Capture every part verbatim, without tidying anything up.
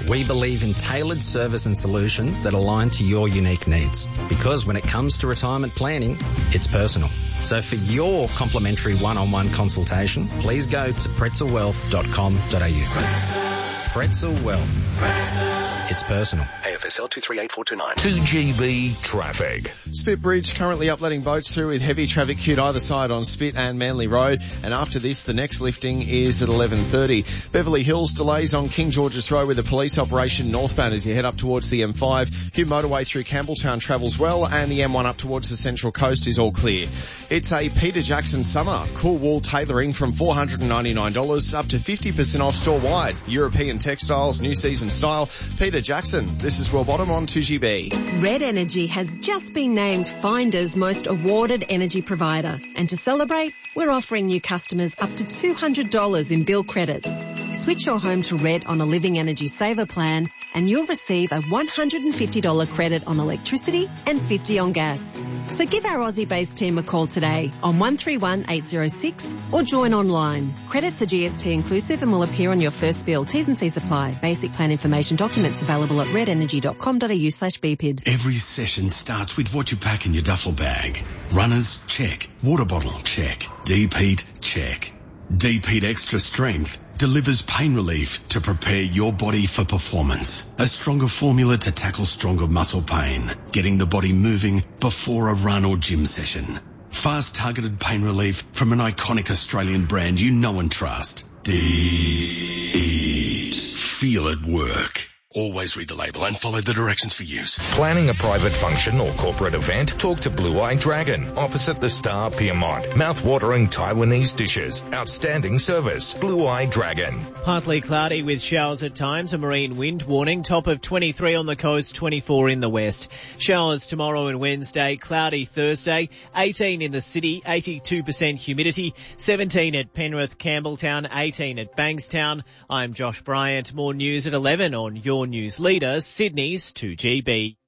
We believe in tailored service and solutions that align to your unique needs. Because when it comes to retirement planning, it's personal. So for your complimentary one-on-one consultation, please go to pretzel wealth dot com dot a u. Pretzel Wealth. It's personal. A F S L two three eight four two nine. two G B traffic. Spit Bridge currently uploading boats through with heavy traffic queued either side on Spit and Manly Road. And after this, the next lifting is at eleven thirty. Beverly Hills delays on King George's Road with a police operation northbound as you head up towards the M five. Hume Motorway through Campbelltown travels well, and the M one up towards the Central Coast is all clear. It's a Peter Jackson summer. Cool wool tailoring from four hundred ninety-nine dollars up to fifty percent off store-wide. European textiles, new season style. Peter Jackson. This is Will Bottom on two G B. Red Energy has just been named Finder's most awarded energy provider. And to celebrate, we're offering new customers up to two hundred dollars in bill credits. Switch your home to Red on a Living Energy Saver plan and you'll receive a one hundred fifty dollars credit on electricity and fifty dollars on gas. So give our Aussie-based team a call today on one three one eight zero six or join online. Credits are G S T inclusive and will appear on your first bill. T's and C's apply. Basic plan information documents available at red energy dot com dot a u slash B P I D. Every session starts with what you pack in your duffel bag. Runners, check. Water bottle, check. Deep heat, check. Deep Heat Extra Strength delivers pain relief to prepare your body for performance. A stronger formula to tackle stronger muscle pain, getting the body moving before a run or gym session. Fast targeted pain relief from an iconic Australian brand you know and trust. Deep. Feel it work. Always read the label and follow the directions for use. Planning a private function or corporate event? Talk to Blue Eye Dragon, opposite the Star Piermont. Mouth-watering Taiwanese dishes. Outstanding service. Blue Eye Dragon. Partly cloudy with showers at times. A marine wind warning. Top of twenty-three on the coast, twenty-four in the west. Showers tomorrow and Wednesday. Cloudy Thursday. eighteen in the city. eighty-two percent humidity. seventeen at Penrith, Campbelltown. eighteen at Bankstown. I'm Josh Bryant. More news at eleven on your news leader, Sydney's two G B.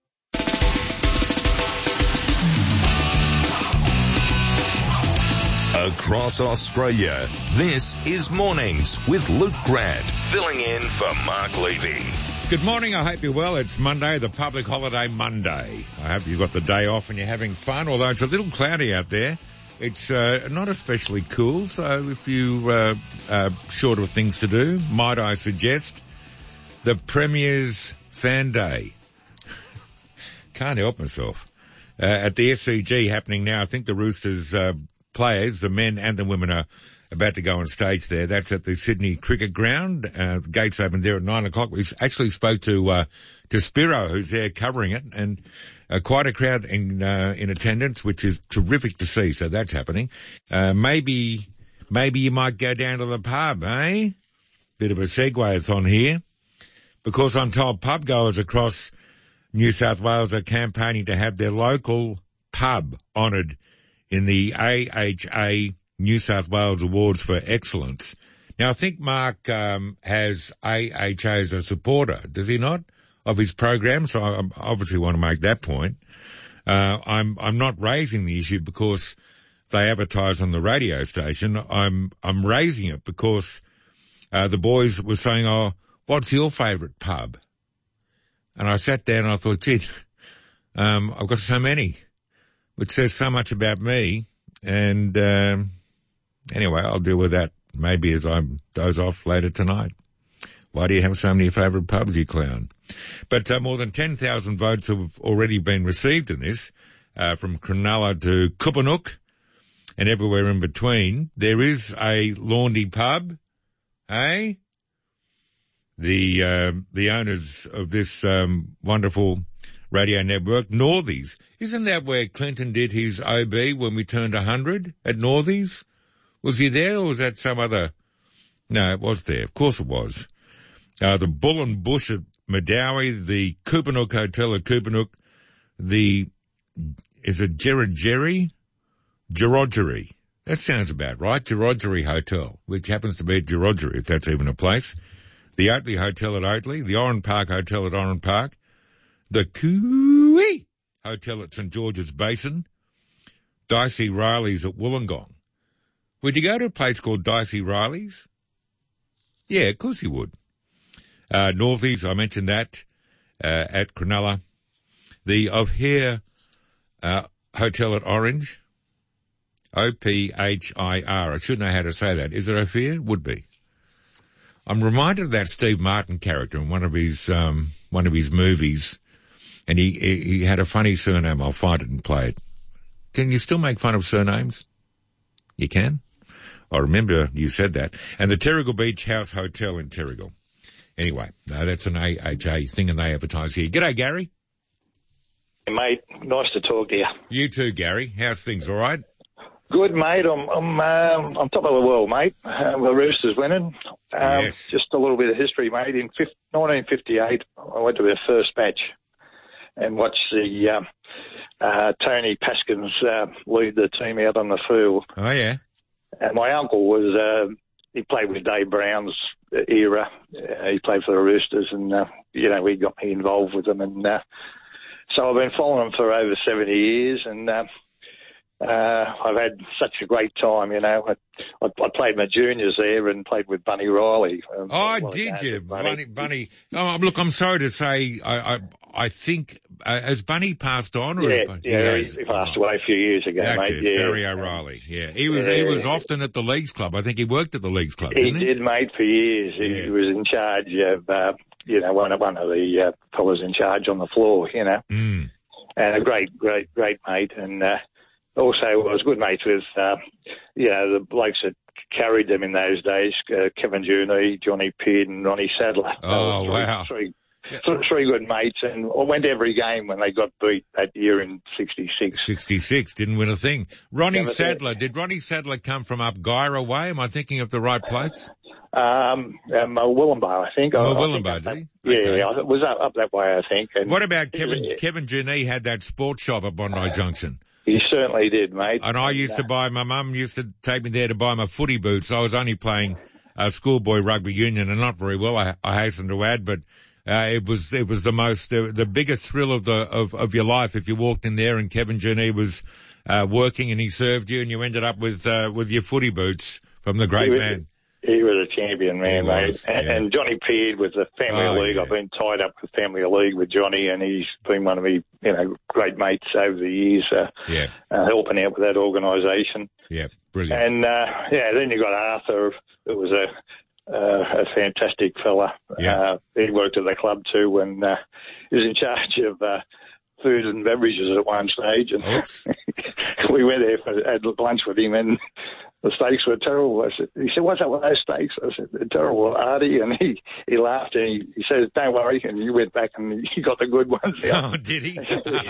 Across Australia, this is Mornings with Luke Grant, filling in for Mark Levy. Good morning, I hope you're well. It's Monday, the public holiday Monday. I hope you've got the day off and you're having fun, although it's a little cloudy out there. It's uh, not especially cool, so if you uh, are short of things to do, might I suggest the Premier's Fan Day. Can't help myself. Uh, at the S C G happening now, I think the Roosters uh, players, the men and the women, are about to go on stage there. That's at the Sydney Cricket Ground. Uh, the gates open there at nine o'clock. We actually spoke to uh, to Spiro, who's there covering it, and uh, quite a crowd in uh, in attendance, which is terrific to see. So that's happening. Uh, maybe maybe you might go down to the pub, eh? Bit of a segue-a-thon here. Because I'm told pub goers across New South Wales are campaigning to have their local pub honoured in the A H A New South Wales Awards for Excellence. Now, I think Mark um, has A H A as a supporter, does he not, of his program? So I obviously want to make that point. Uh, I'm I'm not raising the issue because they advertise on the radio station. I'm I'm raising it because uh, the boys were saying, oh, what's your favourite pub? And I sat there and I thought, gee, um, I've got so many, which says so much about me. And um, anyway, I'll deal with that maybe as I doze off later tonight. Why do you have so many favourite pubs, you clown? But uh, more than ten thousand votes have already been received in this, uh, from Cronulla to Kupanook and everywhere in between. There is a Laundy pub, eh? The, uh, the owners of this, um, wonderful radio network, Northies. Isn't that where Clinton did his O B when we turned one hundred at Northies? Was he there or was that some other? No, it was there. Of course it was. Uh, the Bull and Bush at Madawi, the Kupanook Hotel at Kupanook, the, is it Gerrardgerry? Gerrardgerry. That sounds about right. Gerrardgerry Hotel, which happens to be at Gerrardgerry, if that's even a place. The Oatley Hotel at Oatley, the Oran Park Hotel at Oran Park, the Cooey Hotel at St George's Basin, Dicey Riley's at Wollongong. Would you go to a place called Dicey Riley's? Yeah, of course you would. Uh, Northies, I mentioned that, uh, at Cronulla. The O'Hare, uh, Hotel at Orange. O P H I R. I should know how to say that. Is it O'Hare? Would be. I'm reminded of that Steve Martin character in one of his, um, one of his movies. And he, he, he had a funny surname. I'll find it and play it. Can you still make fun of surnames? You can? I remember you said that. And the Terrigal Beach House Hotel in Terrigal. Anyway, no, that's an A H A thing and they advertise here. G'day, Gary. Hey, mate. Nice to talk to you. You too, Gary. How's things, all right? Good, mate. I'm I'm um, on top of the world, mate. Um, the Roosters winning. Um, Yes. Just a little bit of history, mate. In nineteen fifty-eight, I went to their first match and watched the um, uh, Tony Paskins uh, lead the team out on the field. Oh, yeah. And my uncle was uh, he played with Dave Brown's era. Uh, he played for the Roosters, and uh, you know, he got me involved with them, and uh, so I've been following them for over seventy years, and. Uh, Uh, I've had such a great time, you know. I, I, I played my juniors there and played with Bunny Riley. Um, Oh, well, did again, you? Bunny. Bunny, Bunny. Oh, look, I'm sorry to say, I, I, I think, uh, has Bunny passed on? Or Yeah, has Bunny, yeah, he he, has. he passed away a few years ago, That's mate. it, Yeah. Barry O'Reilly. Yeah, he was he Yeah. was often at the Leagues Club. I think he worked at the Leagues Club, He didn't he? did, mate, for years. He, Yeah. he was in charge of, uh, you know, one of one of the uh, fellas in charge on the floor, you know. Mm. And a great, great, great mate. And uh, also I was good mates with, uh, you know, the blokes that carried them in those days, uh, Kevin Juni, Johnny Peard and Ronnie Sadler. Oh, three, wow. Three, th- three good mates, and I went to every game when they got beat that year in sixty-six. sixty-six, didn't win a thing. Ronnie Never Sadler, did Ronnie Sadler come from up Gyra way? Am I thinking of the right place? Um, um, uh, Willumbo, I think. Oh, I, I Willumbo, think that- did Yeah, he? Okay. yeah, it was up, up that way, I think. And What about Kevin, Yeah. Kevin Juni had that sports shop at Bondi Junction? He certainly did, mate. And I used to buy, my mum used to take me there to buy my footy boots. I was only playing uh, schoolboy rugby union and not very well, I, I hasten to add, but uh, it was, it was the most, the, the biggest thrill of the, of, of your life if you walked in there and Kevin Juni was, uh, working and he served you and you ended up with, uh, with your footy boots from the great He was- man. He was a champion, man, He mate. was, and, yeah. and Johnny Peard with the Family Oh, League. yeah. I've been tied up with Family League with Johnny, and he's been one of me, you know, great mates over the years, uh, Yeah. uh, helping out with that organisation. Yeah. Brilliant. And, uh, yeah, then you got Arthur, who was a, uh, a fantastic fella. Yeah. Uh, he worked at the club too, and, uh, he was in charge of, uh, food and beverages at one stage. And Oops. we went there for had lunch with him, and the steaks were terrible. I said, he said, "What's up with those steaks?" I said, "They're terrible, Artie." And he, he laughed and he, he says, "Don't worry." And you went back and you got the good ones out. Oh, did he?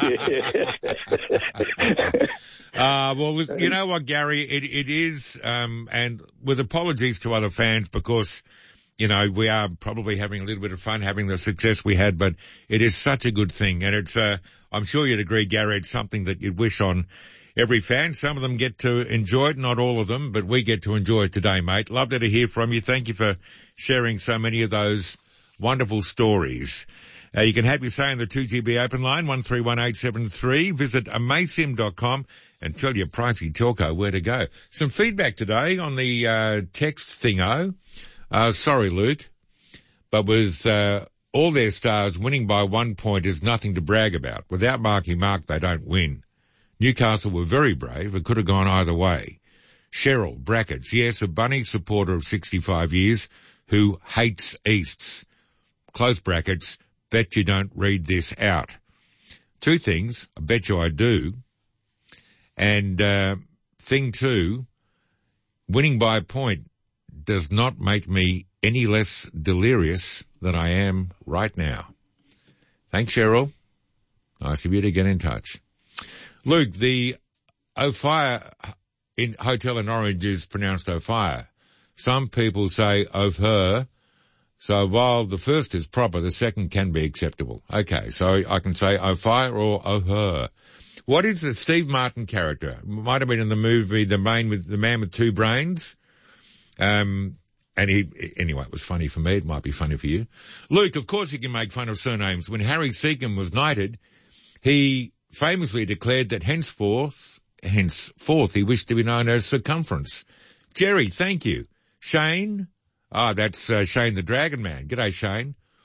Yeah. Uh, well, look, you know what, Gary, it, it is, um, and with apologies to other fans because, you know, we are probably having a little bit of fun having the success we had, but it is such a good thing. And it's, uh, I'm sure you'd agree, Gary, it's something that you'd wish on every fan. Some of them get to enjoy it, not all of them, but we get to enjoy it today, mate. Love to hear from you. Thank you for sharing so many of those wonderful stories. Uh, you can have your say on the two G B open line, one three one eight seven three. Visit amaysim dot com and tell your pricey telco where to go. Some feedback today on the uh, text thingo. Uh, sorry, Luke, but with uh, all their stars winning by one point is nothing to brag about. Without Marky Mark, they don't win. Newcastle were very brave. It could have gone either way. Cheryl, brackets, yes, a Bunny supporter of sixty-five years who hates Easts. Close brackets, bet you don't read this out. Two things, I bet you I do. And uh, thing two, winning by a point does not make me any less delirious than I am right now. Thanks, Cheryl. Nice of you to get in touch. Luke, the O'Fire in Hotel in Orange is pronounced O'Fire. Some people say O'Her. So while the first is proper, the second can be acceptable. Okay, so I can say O'Fire or O'Her. What is the Steve Martin character? Might have been in the movie The Man with the Man with Two Brains. Um, and he, anyway, it was funny for me. It might be funny for you. Luke, of course you can make fun of surnames. When Harry Seacombe was knighted, he famously declared that henceforth, henceforth he wished to be known as Circumference. Jerry, thank you. Shane, ah, that's uh, Shane the Dragon Man. G'day, Shane.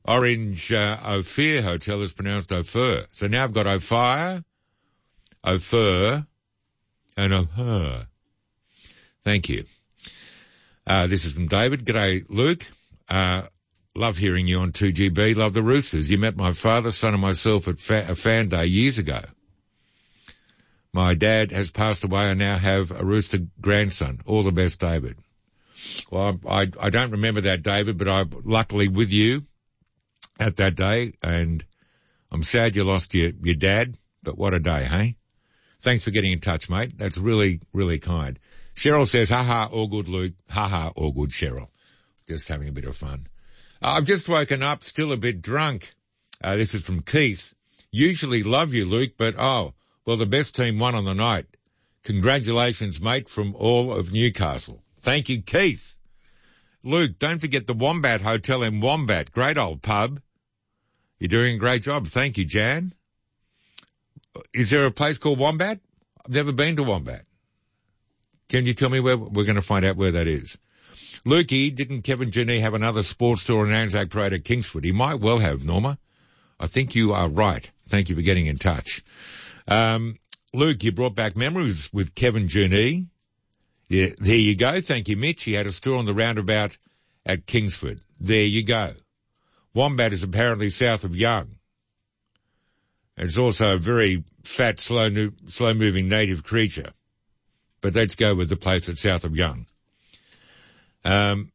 Orange uh, Ophir Hotel is pronounced Ophir. So now I've got Ophir, Ophir, and Ophir. Thank you. Uh, this is from David. G'day, Luke. Uh, love hearing you on two G B. Love the Roosters. You met my father, son and myself at fa- a fan day years ago. My dad has passed away. I now have a Rooster grandson. All the best, David. Well, I, I don't remember that, David, but I'm luckily with you at that day, and I'm sad you lost your, your dad, but what a day, hey? Thanks for getting in touch, mate. That's really, really kind. Cheryl says, ha-ha, all good, Luke. Ha-ha, all good, Cheryl. Just having a bit of fun. Uh, I've just woken up, still a bit drunk. Uh, this is from Keith. Usually love you, Luke, but oh, well, the best team won on the night. Congratulations, mate, from all of Newcastle. Thank you, Keith. Luke, don't forget the Wombat Hotel in Wombat. Great old pub. You're doing a great job. Thank you, Jan. Is there a place called Wombat? I've never been to Wombat. Can you tell me where? We're going to find out where that is. Lukey, didn't Kevin Genie have another sports store in Anzac Parade at Kingsford? He might well have, Norma. I think you are right. Thank you for getting in touch. Um, Luke, you brought back memories with Kevin Genie. Yeah, there you go. Thank you, Mitch. He had a store on the roundabout at Kingsford. There you go. Wombat is apparently south of Young. It's also a very fat, slow, slow-moving native creature. But let's go with the place that's south of Young. Um,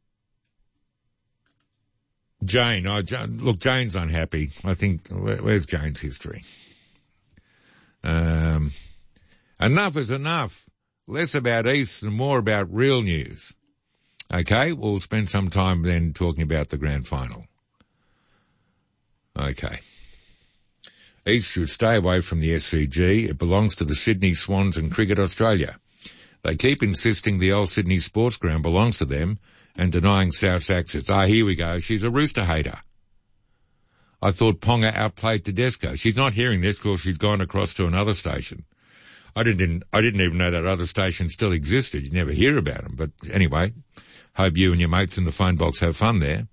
Jane, oh, Jane, look, Jane's unhappy. I think, where, where's Jane's history? Um, enough is enough. Less about East and more about real news. Okay, we'll spend some time then talking about the grand final. Okay. East should stay away from the S C G. It belongs to the Sydney Swans and Cricket Australia. They keep insisting the old Sydney Sports Ground belongs to them and denying South's access. Ah, here we go. She's a Rooster hater. I thought Ponga outplayed Tedesco. She's not hearing this because she's gone across to another station. I didn't, I didn't even know that other station still existed. You never hear about them. But anyway, hope you and your mates in the phone box have fun there.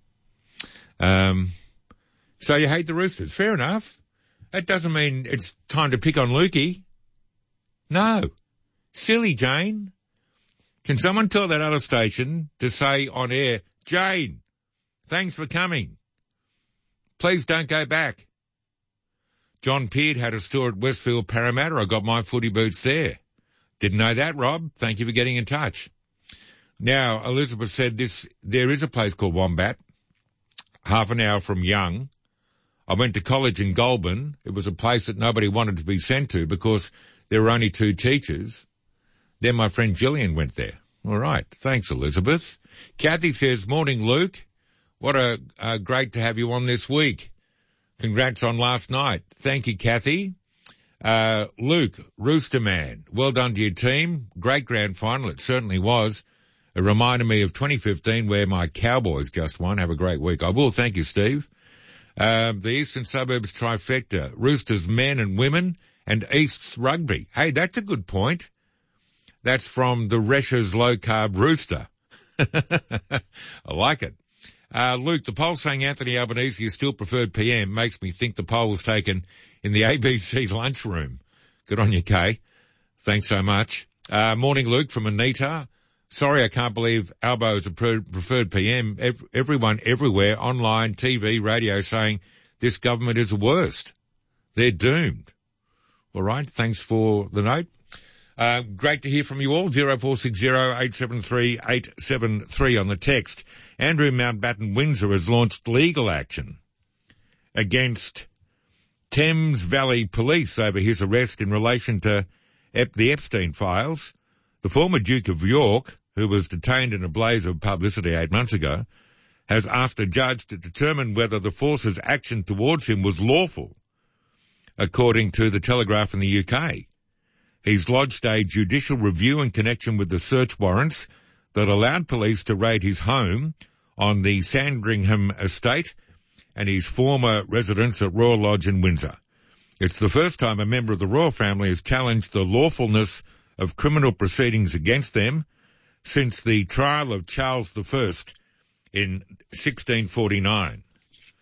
Um, so you hate the Roosters. Fair enough. That doesn't mean it's time to pick on Lukey. No. Silly Jane. Can someone tell that other station to say on air, Jane, thanks for coming. Please don't go back. John Peard had a store at Westfield Parramatta. I got my footy boots there. Didn't know that, Rob. Thank you for getting in touch. Now, Elizabeth said this, there is a place called Wombat, half an hour from Young. I went to college in Goulburn. It was a place that nobody wanted to be sent to because there were only two teachers. Then my friend Gillian went there. All right. Thanks, Elizabeth. Kathy says, morning, Luke. What a, uh, great to have you on this week. Congrats on last night. Thank you, Kathy. Uh, Luke, Rooster Man, well done to your team. Great grand final. It certainly was. It reminded me of twenty fifteen where my Cowboys just won. Have a great week. I will. Thank you, Steve. Um, the Eastern Suburbs trifecta, Roosters men and women, and East's rugby. Hey, that's a good point. That's from the Rescher's Low Carb Rooster. I like it. Uh, Luke, the poll saying Anthony Albanese is still preferred P M makes me think the poll was taken in the A B C lunchroom. Good on you, Kay. Thanks so much. Uh, morning, Luke, from Anita. Sorry, I can't believe Albo is a preferred P M. Ev- everyone everywhere, online, T V, radio, saying this government is the worst. They're doomed. All right, thanks for the note. Uh, great to hear from you all. zero four six zero eight seven three eight seven three on the text. Andrew Mountbatten Windsor has launched legal action against Thames Valley Police over his arrest in relation to Ep- the Epstein files. The former Duke of York, who was detained in a blaze of publicity eight months ago, has asked a judge to determine whether the force's action towards him was lawful, according to the Telegraph in the U K. He's lodged a judicial review in connection with the search warrants that allowed police to raid his home on the Sandringham estate and his former residence at Royal Lodge in Windsor. It's the first time a member of the royal family has challenged the lawfulness of criminal proceedings against them since the trial of Charles the First in sixteen forty-nine.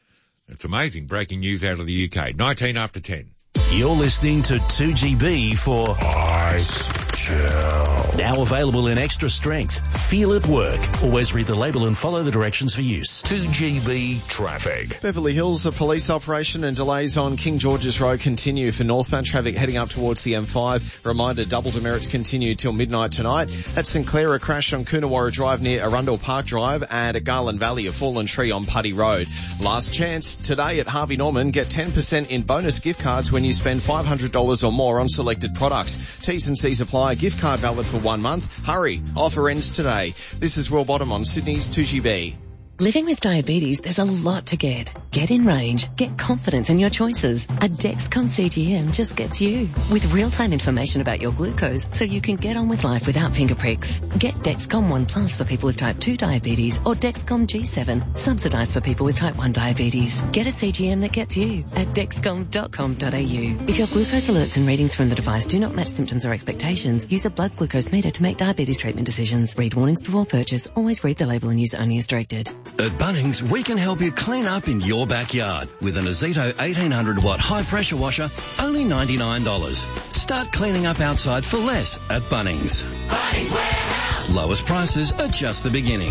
It's amazing. Breaking news out of the U K. nineteen after ten. You're listening to two G B for Ice Gel. Now available in extra strength. Feel it work. Always read the label and follow the directions for use. two G B traffic. Beverly Hills, a police operation and delays on King George's Road continue for northbound traffic heading up towards the M five. Reminder, double demerits continue till midnight tonight. At St Clair, a crash on Coonawarra Drive near Arundel Park Drive, and at Garland Valley, a fallen tree on Putty Road. Last chance today at Harvey Norman. Get ten percent in bonus gift cards when you spend five hundred dollars or more on selected products. T's and C's apply. Gift card valid for one month. Hurry. Offer ends today. This is Will Bottom on Sydney's two G B. Living with diabetes, there's a lot to get. Get in range. Get confidence in your choices. A Dexcom C G M just gets you. With real-time information about your glucose so you can get on with life without finger pricks. Get Dexcom one Plus for people with type two diabetes or Dexcom G seven, subsidised for people with type one diabetes. Get a C G M that gets you at dexcom dot com dot a u. If your glucose alerts and readings from the device do not match symptoms or expectations, use a blood glucose meter to make diabetes treatment decisions. Read warnings before purchase. Always read the label and use only as directed. At Bunnings, we can help you clean up in your backyard with an Azito eighteen hundred watt high pressure washer, only ninety-nine dollars. Start cleaning up outside for less at Bunnings. Bunnings Warehouse. Lowest prices are just the beginning.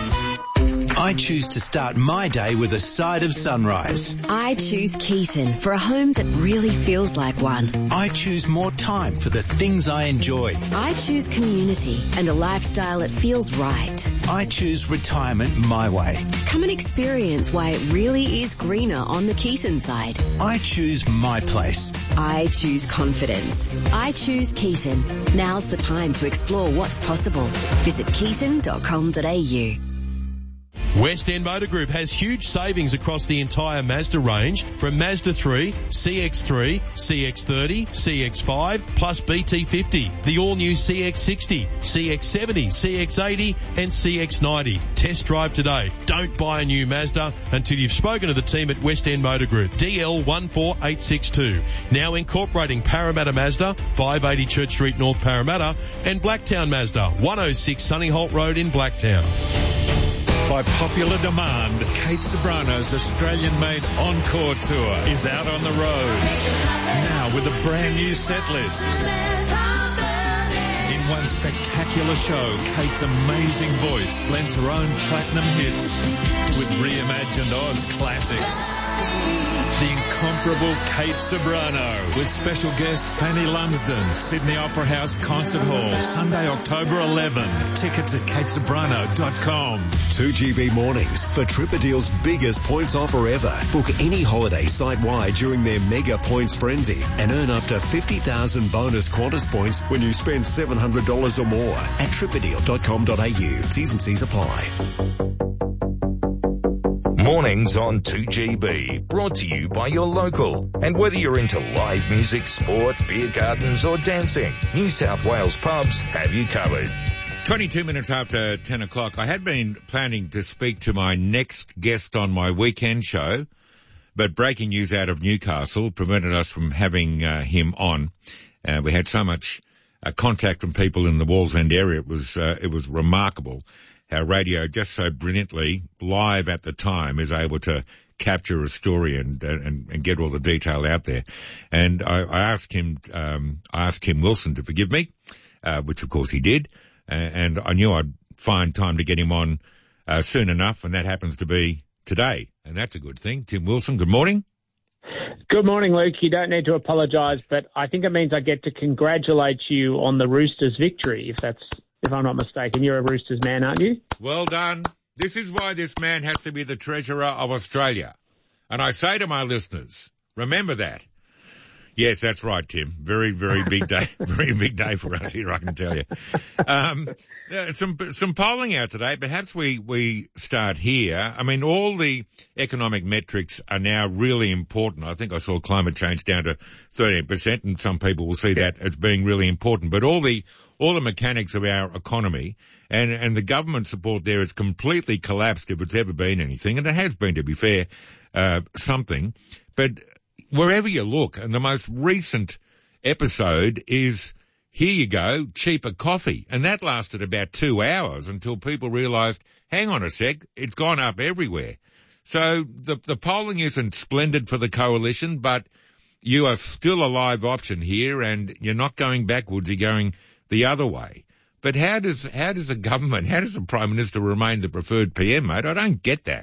I choose to start my day with a side of sunrise. I choose Keaton for a home that really feels like one. I choose more time for the things I enjoy. I choose community and a lifestyle that feels right. I choose retirement my way. Come and experience why it really is greener on the Keaton side. I choose my place. I choose confidence. I choose Keaton. Now's the time to explore what's possible. Visit keaton dot com dot a u. West End Motor Group has huge savings across the entire Mazda range, from Mazda three, C X three, C X thirty, C X five, plus B T fifty, the all-new C X sixty, C X seventy, C X eighty and C X ninety. Test drive today. Don't buy a new Mazda until you've spoken to the team at West End Motor Group. D L one four eight six two. Now incorporating Parramatta Mazda, five eighty Church Street, North Parramatta, and Blacktown Mazda, one oh six Sunny Holt Road in Blacktown. By popular demand, Kate Ceberano's Australian-made Encore Tour is out on the road. Now with a brand new set list. In one spectacular show, Kate's amazing voice lends her own platinum hits with reimagined Oz classics. The incomparable Kate Ceberano with special guest Fanny Lumsden, Sydney Opera House Concert Hall, Sunday, October eleventh. Tickets at kate ceberano dot com. two G B mornings for Tripperdeal's biggest points offer ever. Book any holiday site-wide during their mega points frenzy and earn up to fifty thousand bonus Qantas points when you spend seven hundred dollars or more at tripperdeal dot com dot a u. T's and C's apply. Mornings on two G B, brought to you by your local. And whether you're into live music, sport, beer gardens or dancing, New South Wales pubs have you covered. twenty-two minutes after ten o'clock. I had been planning to speak to my next guest on my weekend show, but breaking news out of Newcastle prevented us from having uh, him on. Uh, we had so much uh, contact from people in the Wallsend area. It was, uh, it was remarkable how radio, just so brilliantly, live at the time, is able to capture a story and and, and get all the detail out there. And I, I asked him, um, I asked Kim Wilson to forgive me, uh, which of course he did. Uh, and I knew I'd find time to get him on uh, soon enough, and that happens to be today. And that's a good thing. Tim Wilson, good morning. Good morning, Luke. You don't need to apologise, but I think it means I get to congratulate you on the Roosters' victory, if that's... if I'm not mistaken. You're a Roosters man, aren't you? Well done. This is why this man has to be the treasurer of Australia. And I say to my listeners, remember that. Yes, that's right, Tim. Very, very big day. Very big day for us here, I can tell you. Um, some, some polling out today. Perhaps we, we start here. I mean, all the economic metrics are now really important. I think I saw climate change down to thirteen percent, and some people will see that as being really important. But all the, all the mechanics of our economy and, and the government support there has completely collapsed if it's ever been anything. And it has been, to be fair, uh, something. But wherever you look, and the most recent episode is, here you go, cheaper coffee. And that lasted about two hours until people realised, hang on a sec, it's gone up everywhere. So the the polling isn't splendid for the coalition, but you are still a live option here, and you're not going backwards, you're going the other way. But how does how does the government, how does the Prime Minister remain the preferred P M, mate? I don't get that.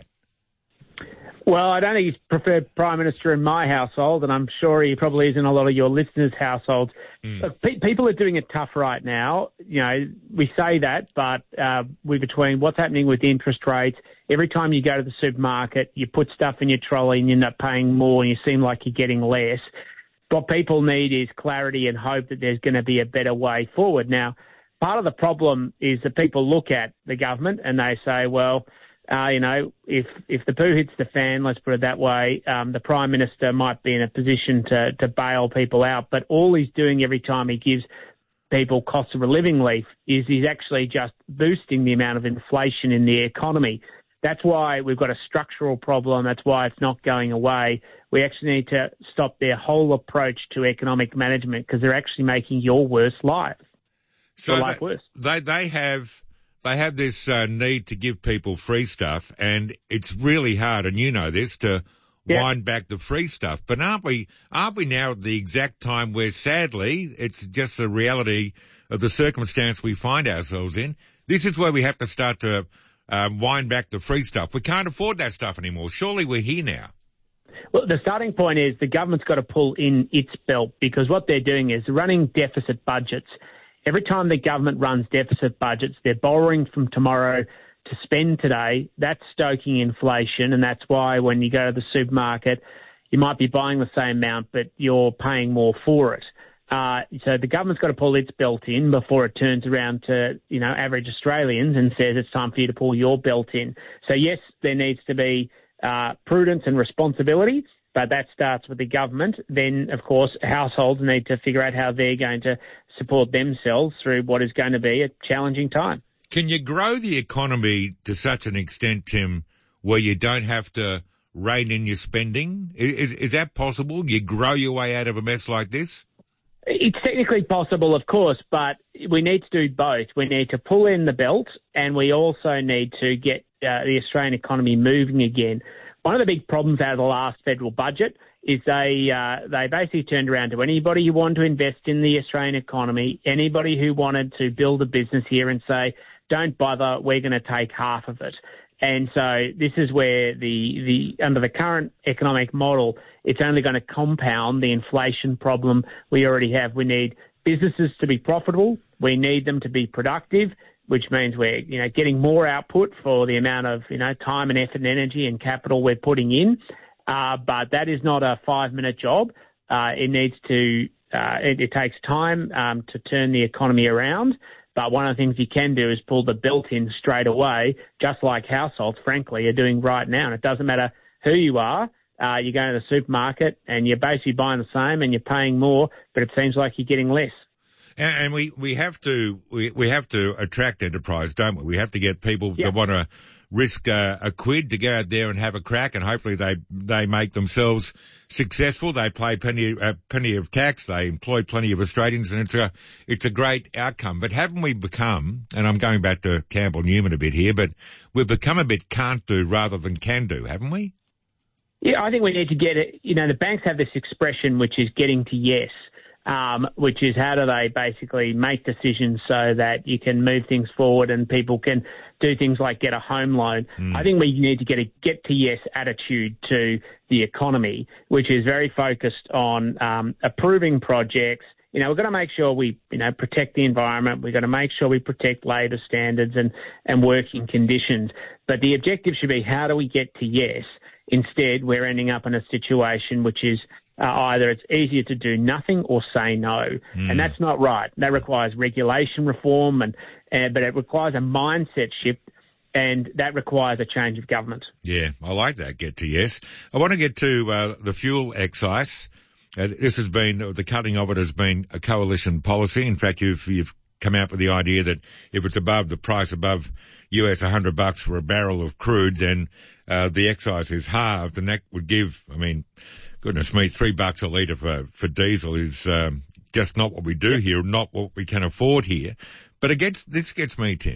Well, I don't think he's preferred Prime Minister in my household, and I'm sure he probably is in a lot of your listeners' households. Mm. Look, pe- people are doing it tough right now. You know, we say that, but uh, we between what's happening with interest rates, every time you go to the supermarket, you put stuff in your trolley and you end up paying more and you seem like you're getting less. What people need is clarity and hope that there's going to be a better way forward. Now, part of the problem is that people look at the government and they say, well, Uh, you know, if if the poo hits the fan, let's put it that way, um, the Prime Minister might be in a position to, to bail people out. But all he's doing every time he gives people cost of a living relief is he's actually just boosting the amount of inflation in the economy. That's why we've got a structural problem. That's why it's not going away. We actually need to stop their whole approach to economic management because they're actually making your worst life. So your life worse. They, they have... They have this uh, need to give people free stuff, and it's really hard, and you know this, to yeah. wind back the free stuff. But aren't we, aren't we now at the exact time where, sadly, it's just the reality of the circumstance we find ourselves in? This is where we have to start to um, wind back the free stuff. We can't afford that stuff anymore. Surely we're here now. Well, the starting point is the government's got to pull in its belt because what they're doing is running deficit budgets. Every time the government runs deficit budgets, they're borrowing from tomorrow to spend today. That's stoking inflation, and that's why when you go to the supermarket, you might be buying the same amount, but you're paying more for it. Uh, so the government's got to pull its belt in before it turns around to, you know, average Australians and says it's time for you to pull your belt in. So, yes, there needs to be uh, prudence and responsibility, but that starts with the government. Then, of course, households need to figure out how they're going to support themselves through what is going to be a challenging time. Can you grow the economy to such an extent, Tim, where you don't have to rein in your spending? Is, is that possible? You grow your way out of a mess like this? It's technically possible, of course, but we need to do both. We need to pull in the belt, and we also need to get uh, the Australian economy moving again. One of the big problems out of the last federal budget is they uh, they basically turned around to anybody who wanted to invest in the Australian economy, anybody who wanted to build a business here and say, don't bother, we're going to take half of it. And so this is where the, the under the current economic model, it's only going to compound the inflation problem we already have. We need businesses to be profitable. We need them to be productive, which means we're, you know, getting more output for the amount of, you know, time and effort and energy and capital we're putting in. Uh, but that is not a five-minute job. Uh, it needs to, uh, it, it takes time um, to turn the economy around. But one of the things you can do is pull the belt in straight away, just like households, frankly, are doing right now. And it doesn't matter who you are. Uh, you go to the supermarket and you're basically buying the same and you're paying more, but it seems like you're getting less. And, and we, we have to we, we have to attract enterprise, don't we? We have to get people yeah. that want to risk uh, a quid to go out there and have a crack, and hopefully they they make themselves successful. They pay plenty uh, plenty of tax. They employ plenty of Australians, and it's a it's a great outcome. But haven't we become? And I'm going back to Campbell Newman a bit here, but we've become a bit can't do rather than can do, haven't we? Yeah, I think we need to get it. You know, the banks have this expression which is getting to yes. Um, which is how do they basically make decisions so that you can move things forward and people can do things like get a home loan. Mm. I think we need to get a get to yes attitude to the economy, which is very focused on um, approving projects. You know, we've got to make sure we, you know, protect the environment. We've got to make sure we protect labour standards and, and working conditions. But the objective should be how do we get to yes? Instead, we're ending up in a situation which is Uh, either it's easier to do nothing or say no. Mm. And that's not right. That requires regulation reform, and, and but it requires a mindset shift, and that requires a change of government. Yeah, I like that, get to yes. I want to get to uh, the fuel excise. Uh, this has been, the cutting of it has been a coalition policy. In fact, you've, you've come out with the idea that if it's above the price above U S one hundred bucks for a barrel of crude, then uh, the excise is halved, and that would give, I mean, goodness me, three bucks a litre for, for diesel is um, just not what we do here, not what we can afford here. But it gets, this gets me, Tim.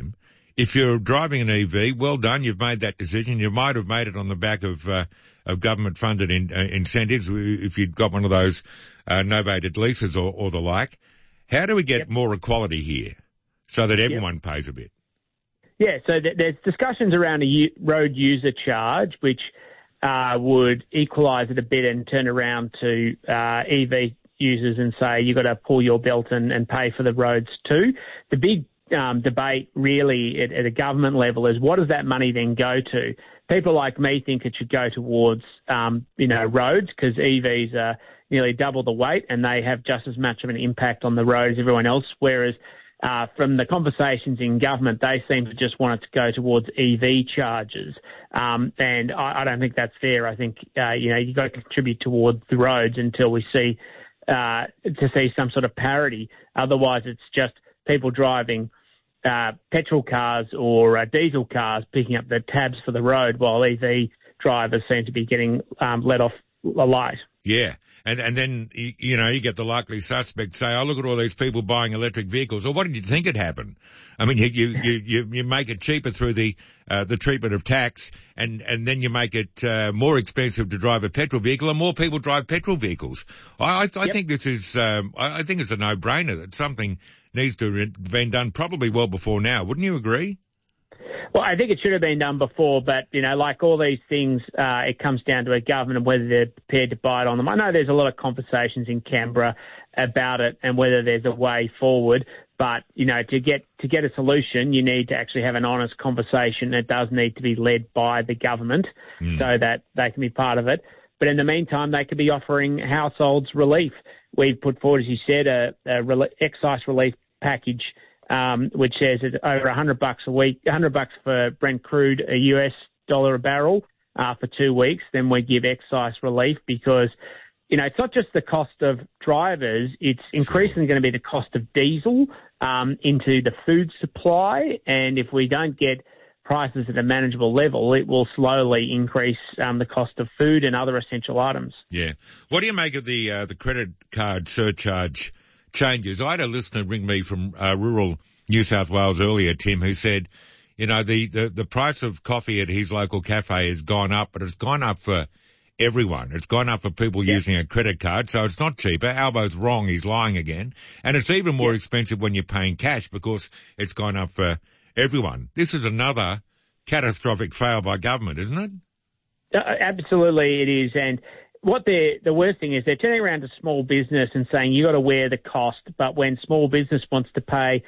if you're driving an E V, well done. You've made that decision. You might have made it on the back of, uh, of government-funded in, uh, incentives if you'd got one of those uh, novated leases or, or the like. How do we get yep. more equality here so that everyone yep. pays a bit? Yeah, so th- there's discussions around a u- road user charge, which uh, would equalise it a bit and turn around to uh, E V users and say you've got to pull your belt and, and pay for the roads too. The big um, debate really at, at a government level is what does that money then go to? People like me think it should go towards, um, you know, roads because E Vs are nearly double the weight and they have just as much of an impact on the road as everyone else, whereas uh, from the conversations in government, they seem to just want it to go towards E V charges. Um, and I, I don't think that's fair. I think, uh, you know, you've got to contribute towards the roads until we see, uh, to see some sort of parity. Otherwise, it's just people driving uh, petrol cars or uh, diesel cars picking up the tabs for the road while E V drivers seem to be getting um, let off a light. Yeah. And and then, you know, you get the likely suspect say, oh, look at all these people buying electric vehicles. Or what did you think would happen? I mean, you you you, you make it cheaper through the uh, the treatment of tax, and, and then you make it uh, more expensive to drive a petrol vehicle, and more people drive petrol vehicles. I, I, I yep. think this is, um, I, I think it's a no-brainer that something needs to have been done probably well before now. Wouldn't you agree? Well, I think it should have been done before, but, you know, like all these things, uh, it comes down to a government and whether they're prepared to bite on them. I know there's a lot of conversations in Canberra about it and whether there's a way forward, but, you know, to get to get a solution, you need to actually have an honest conversation. It does need to be led by the government mm. so that they can be part of it. But in the meantime, they could be offering households relief. We've put forward, as you said, a, a re- excise relief package Um, which says it's over one hundred bucks a week, one hundred bucks for Brent crude, a U S dollar a barrel uh, for two weeks. Then we give excise relief because, you know, it's not just the cost of drivers. It's increasingly going to be the cost of diesel um, into the food supply. And if we don't get prices at a manageable level, it will slowly increase um, the cost of food and other essential items. Yeah. What do you make of the uh, the credit card surcharge changes? I had a listener ring me from uh, rural New South Wales earlier, Tim, who said, you know, the, the, the price of coffee at his local cafe has gone up, but it's gone up for everyone. It's gone up for people yeah. using a credit card, so it's not cheaper. Albo's wrong. He's lying again. And it's even more yeah. expensive when you're paying cash because it's gone up for everyone. This is another catastrophic fail by government, isn't it? Uh, absolutely it is. And what they're, the worst thing is they're turning around to small business and saying you got to wear the cost, but when small business wants to pay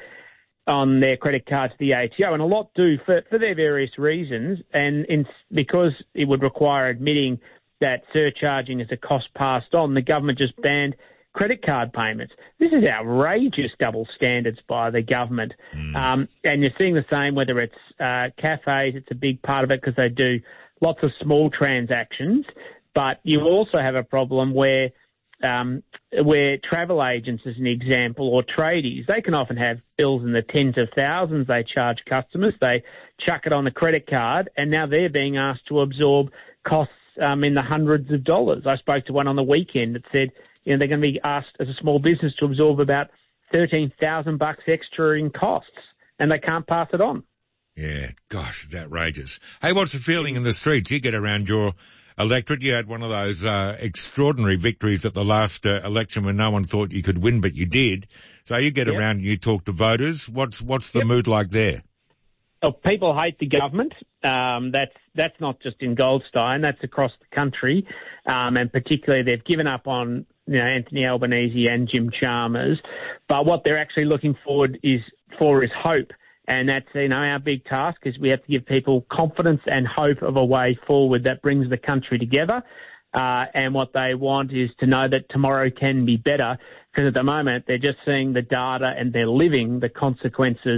on their credit card to the A T O, and a lot do for, for their various reasons, and in, because it would require admitting that surcharging is a cost passed on, the government just banned credit card payments. This is outrageous double standards by the government. Mm. Um, and you're seeing the same, whether it's uh, cafes, it's a big part of it because they do lots of small transactions. But you also have a problem where um, where travel agents, as an example, or tradies, they can often have bills in the tens of thousands they charge customers. They chuck it on the credit card, and now they're being asked to absorb costs um, in the hundreds of dollars. I spoke to one on the weekend that said, you know, they're going to be asked as a small business to absorb about thirteen thousand bucks extra in costs, and they can't pass it on. Yeah, gosh, it's outrageous. Hey, what's the feeling in the streets? You get around your electorate. You had one of those uh, extraordinary victories at the last uh, election when no one thought you could win, but you did. So you get yep. around and you talk to voters. What's what's the yep. mood like there? Well, people hate the government. Um, that's that's not just in Goldstein. That's across the country, um, and particularly they've given up on you know Anthony Albanese and Jim Chalmers. But what they're actually looking forward is for is hope. And that's, you know, our big task is we have to give people confidence and hope of a way forward that brings the country together. Uh, and what they want is to know that tomorrow can be better, because at the moment they're just seeing the data and they're living the consequences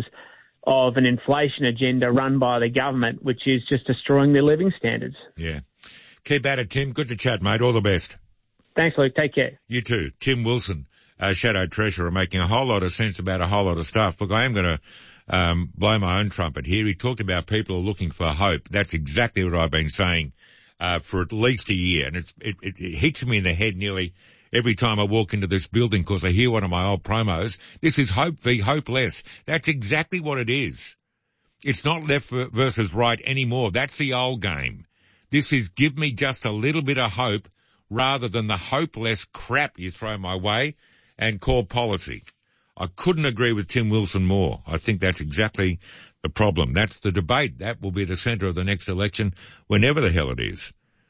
of an inflation agenda run by the government, which is just destroying their living standards. Yeah. Keep at it, Tim. Good to chat, mate. All the best. Thanks, Luke. Take care. You too. Tim Wilson, uh, Shadow Treasurer, making a whole lot of sense about a whole lot of stuff. Look, I am going to Um, blow my own trumpet here. He talked about people are looking for hope. That's exactly what I've been saying uh, for at least a year, and it's, it, it, it hits me in the head nearly every time I walk into this building because I hear one of my old promos. This is hope v hopeless. That's exactly what it is. It's not left versus right anymore. That's the old game. This is give me just a little bit of hope rather than the hopeless crap you throw my way and call policy. I couldn't agree with Tim Wilson more. I think that's exactly the problem. That's the debate. That will be the centre of the next election, whenever the hell it is.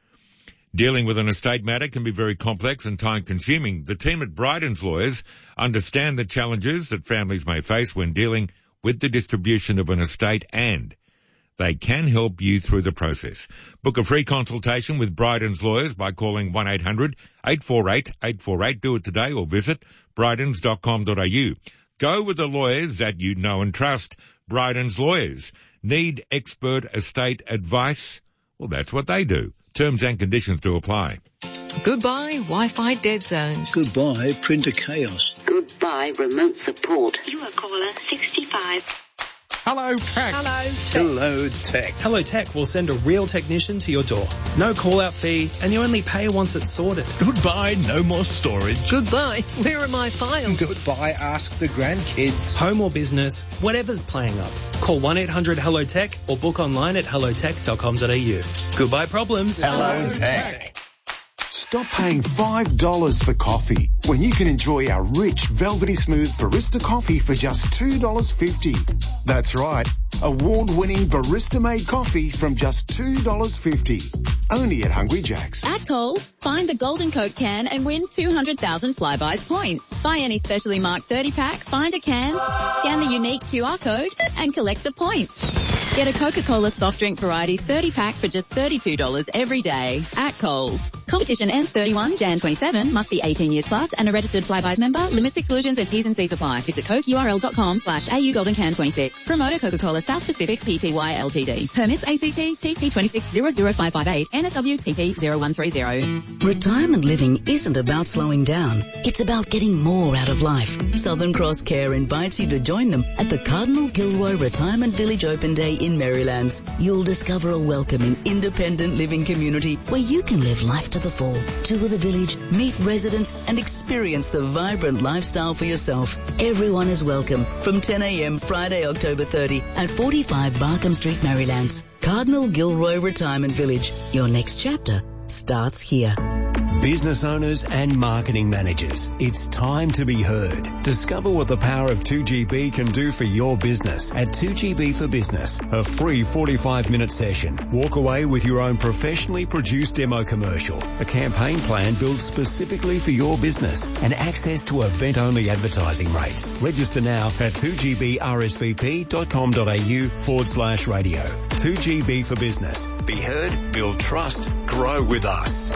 Dealing with an estate matter can be very complex and time-consuming. The team at Bryden's Lawyers understand the challenges that families may face when dealing with the distribution of an estate, and they can help you through the process. Book a free consultation with Bryden's Lawyers by calling one eight hundred eight four eight eight four eight. Do it today or visit brydens dot com dot a u. Go with the lawyers that you know and trust. Bryden's Lawyers. Need expert estate advice? Well, that's what they do. Terms and conditions do apply. Goodbye, Wi-Fi dead zone. Goodbye, printer chaos. Goodbye, remote support. You are caller sixty-five. Hello, Tech. Hello, Tech. Hello, Tech. Hello, Tech will send a real technician to your door. No call-out fee, and you only pay once it's sorted. Goodbye, no more storage. Goodbye, where are my files? Goodbye, ask the grandkids. Home or business, whatever's playing up. Call one eight hundred hello tech or book online at hello tech dot com dot a u. Goodbye problems. Hello, Tech. Stop paying five dollars for coffee when you can enjoy our rich, velvety smooth barista coffee for just two dollars fifty. That's right, award-winning barista-made coffee from just two dollars fifty. Only at Hungry Jack's. At Coles, find the Golden Coke can and win two hundred thousand Flybuys points. Buy any specially marked thirty pack, find a can, scan the unique Q R code, and collect the points. Get a Coca-Cola soft drink varieties thirty pack for just thirty-two dollars every day at Coles. Competition ends thirty-first January twenty-seven. Must be eighteen years plus and a registered Flybuys member. Limits, exclusions, and T's and C's apply. Visit cokeurl.com slash AU Golden Can twenty-six. Promoter Coca-Cola South Pacific Pty Ltd. Permits A C T T P two six zero zero five five eight. N S W T P zero one three zero. Retirement living isn't about slowing down. It's about getting more out of life. Southern Cross Care invites you to join them at the Cardinal Gilroy Retirement Village Open Day in Marylands. You'll discover a welcoming, independent living community where you can live life to the full. Tour the village, meet residents, and experience the vibrant lifestyle for yourself. Everyone is welcome from ten a.m. Friday, October thirtieth at forty-five Barkham Street, Marylands. Cardinal Gilroy Retirement Village. Your next chapter starts here. Business owners and marketing managers, it's time to be heard. Discover what the power of two G B can do for your business at two G B for Business, a free forty-five minute session. Walk away with your own professionally produced demo commercial, a campaign plan built specifically for your business, and access to event-only advertising rates. Register now at two G B R S V P dot com dot a u forward slash radio. two G B for Business. Be heard, build trust, grow with us.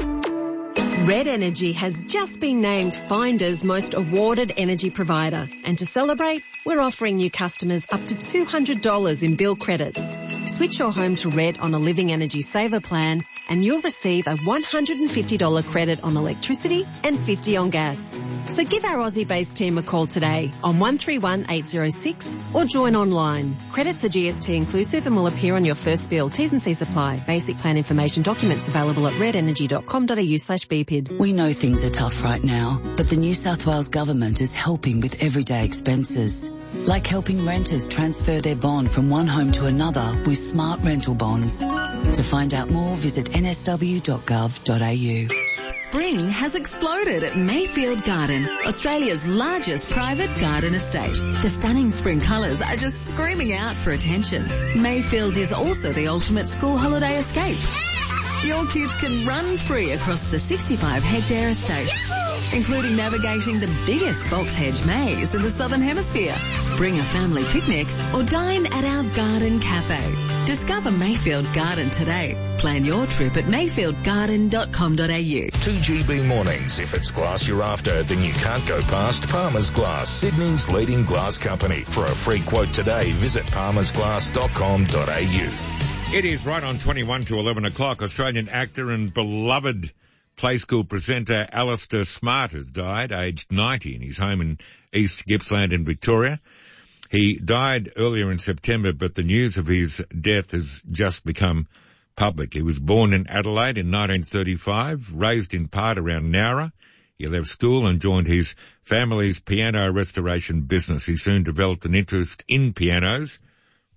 Red Energy has just been named Finder's most awarded energy provider. And to celebrate, we're offering new customers up to two hundred dollars in bill credits. Switch your home to Red on a Living Energy Saver plan and you'll receive a one hundred fifty dollars credit on electricity and fifty dollars on gas. So give our Aussie-based team a call today on one three one eight zero six or join online. Credits are G S T inclusive and will appear on your first bill. T's and C's apply. Basic plan information documents available at red energy dot com dot a u slash b p i d. We know things are tough right now, but the New South Wales government is helping with everyday expenses. Like helping renters transfer their bond from one home to another with smart rental bonds. To find out more, visit n s w dot gov dot a u. Spring has exploded at Mayfield Garden, Australia's largest private garden estate. The stunning spring colours are just screaming out for attention. Mayfield is also the ultimate school holiday escape. Your kids can run free across the sixty-five hectare estate, including navigating the biggest box hedge maze in the Southern Hemisphere. Bring a family picnic or dine at our garden cafe. Discover Mayfield Garden today. Plan your trip at mayfield garden dot com dot a u. two G B mornings. If it's glass you're after, then you can't go past Palmer's Glass, Sydney's leading glass company. For a free quote today, visit palmers glass dot com dot a u. It is right on twenty-one to eleven o'clock. Australian actor and beloved play school presenter Alistair Smart has died, aged ninety, in his home in East Gippsland in Victoria. He died earlier in September, but the news of his death has just become public. He was born in Adelaide in nineteen thirty-five, raised in part around Nowra. He left school and joined his family's piano restoration business. He soon developed an interest in pianos,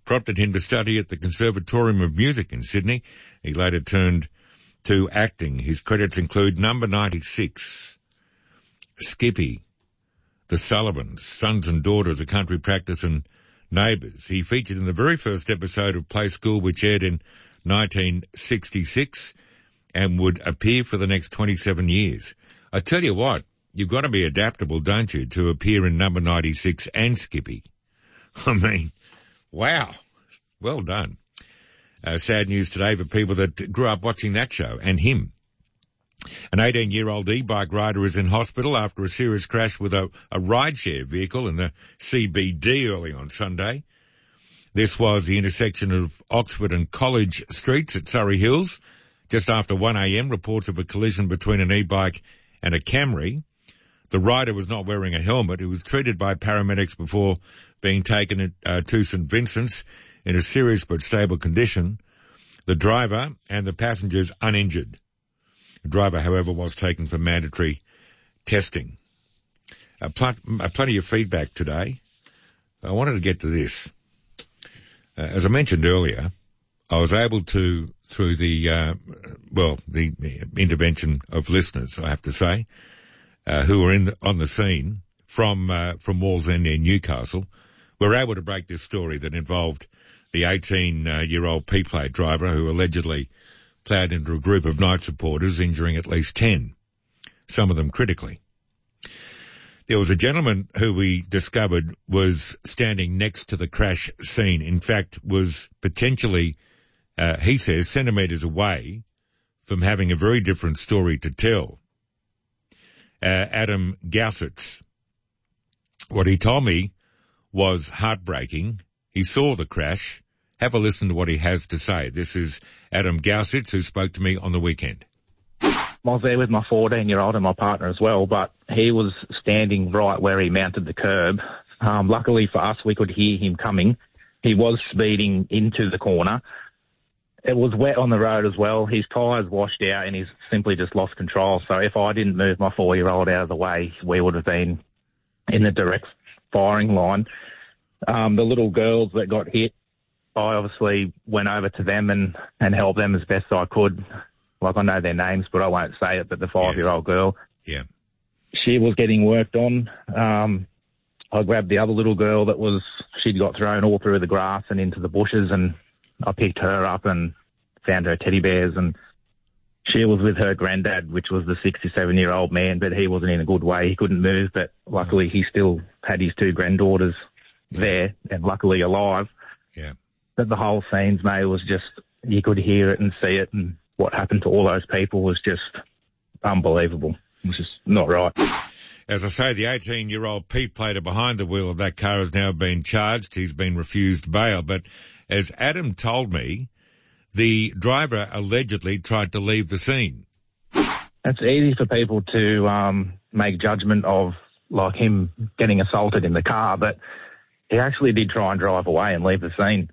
prompted him to study at the Conservatorium of Music in Sydney. He later turned to acting. His credits include Number ninety-six, Skippy, The Sullivans, Sons and Daughters, A Country Practice, and Neighbours. He featured in the very first episode of Play School, which aired in nineteen sixty-six, and would appear for the next twenty-seven years. I tell you what, you've got to be adaptable, don't you, to appear in Number ninety-six and Skippy. I mean, wow. Well done. Uh, sad news today for people that grew up watching that show, and him. An eighteen-year-old e-bike rider is in hospital after a serious crash with a, a rideshare vehicle in the C B D early on Sunday. This was the intersection of Oxford and College Streets at Surrey Hills. Just after one a.m., reports of a collision between an e-bike and a Camry. The rider was not wearing a helmet. He was treated by paramedics before being taken uh, to St Vincent's in a serious but stable condition. The driver and the passengers uninjured. The driver, however, was taken for mandatory testing. Uh, pl- uh, plenty of feedback today. I wanted to get to this. Uh, as I mentioned earlier, I was able to, through the, uh, well, the intervention of listeners, I have to say, uh, who were in the, on the scene from, uh, from Wallsend near Newcastle, were able to break this story that involved the eighteen-year-old P-plate driver who allegedly ploughed into a group of night supporters, injuring at least ten, some of them critically. There was a gentleman who we discovered was standing next to the crash scene. In fact, was potentially, uh, he says, centimetres away from having a very different story to tell. Uh, Adam Gausitz. What he told me was heartbreaking. He saw the crash. Have a listen to what he has to say. This is Adam Gausitz, who spoke to me on the weekend. I was there with my fourteen-year-old and my partner as well, but he was standing right where he mounted the curb. Um, luckily for us, we could hear him coming. He was speeding into the corner. It was wet on the road as well. His tyres washed out and he's simply just lost control. So if I didn't move my four-year-old out of the way, we would have been in the direct firing line. Um, the little girls that got hit, I obviously went over to them and, and helped them as best I could. Like, I know their names, but I won't say it, but the five-year-old yes. girl. Yeah. She was getting worked on. Um, I grabbed the other little girl that was, she'd got thrown all through the grass and into the bushes, and I picked her up and found her teddy bears, and she was with her granddad, which was the sixty-seven-year-old man, but he wasn't in a good way. He couldn't move, but luckily he still had his two granddaughters there and luckily alive. Yeah. But the whole scenes, mate, was just, you could hear it and see it, and what happened to all those people was just unbelievable. It was just not right. As I say, the eighteen-year-old Pete plater behind the wheel of that car has now been charged. He's been refused bail. But as Adam told me, the driver allegedly tried to leave the scene. It's easy for people to um, make judgment of, like, him getting assaulted in the car, but he actually did try and drive away and leave the scene.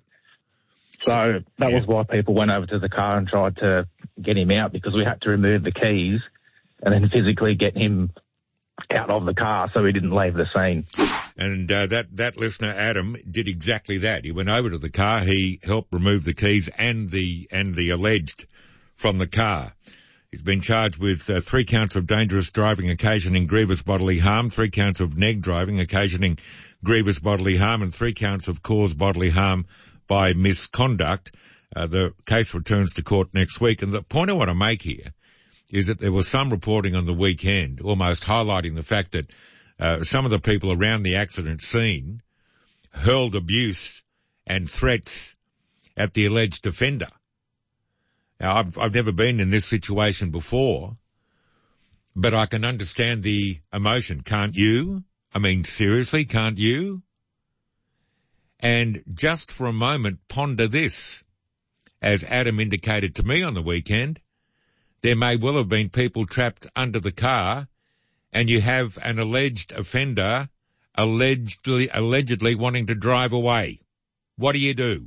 So that yeah. was why people went over to the car and tried to get him out, because we had to remove the keys and then physically get him out of the car so he didn't leave the scene. And uh, that, that listener, Adam, did exactly that. He went over to the car, he helped remove the keys and the and the alleged from the car. He's been charged with uh, three counts of dangerous driving occasioning grievous bodily harm, three counts of neg driving occasioning grievous bodily harm, and three counts of cause bodily harm by misconduct. Uh, the case returns to court next week. And the point I want to make here is that there was some reporting on the weekend almost highlighting the fact that uh, some of the people around the accident scene hurled abuse and threats at the alleged offender. Now, I've, I've never been in this situation before, but I can understand the emotion. Can't you? I mean, seriously, can't you? And just for a moment, ponder this. As Adam indicated to me on the weekend, there may well have been people trapped under the car, and you have an alleged offender allegedly, allegedly wanting to drive away. What do you do?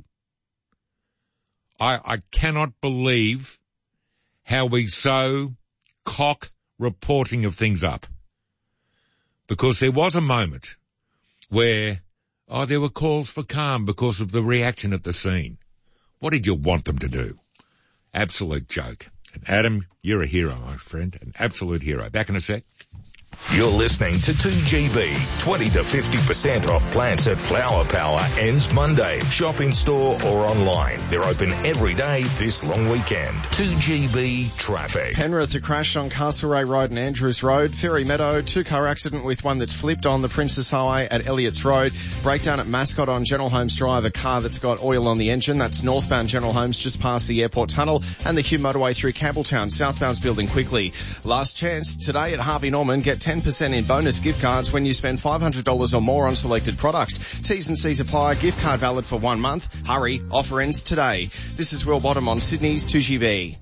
I, I cannot believe how we so cock reporting of things up. Because there was a moment where Oh, there were calls for calm because of the reaction at the scene. What did you want them to do? Absolute joke. And Adam, you're a hero, my friend. An absolute hero. Back in a sec. You're listening to two G B. twenty to fifty percent off plants at Flower Power ends Monday. Shop in store or online. They're open every day this long weekend. two G B traffic. Penrith, a crash on Castlereagh Road and Andrews Road. Ferry Meadow, two-car accident with one that's flipped on the Princess Highway at Elliots Road. Breakdown at Mascot on General Homes Drive, a car that's got oil on the engine. That's northbound General Homes just past the airport tunnel, and the Hume motorway through Campbelltown. Southbound's building quickly. Last chance today at Harvey Norman. Get ten percent in bonus gift cards when you spend five hundred dollars or more on selected products. T's and C's apply. Gift card valid for one month. Hurry. Offer ends today. This is Will Bottom on Sydney's two G B.